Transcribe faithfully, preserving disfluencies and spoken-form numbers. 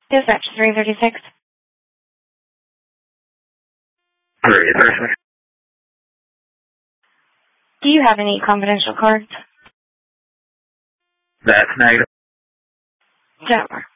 Dispatch three thirty-six. three thirty-six. Do you have any confidential cards? That's negative. Don't worry.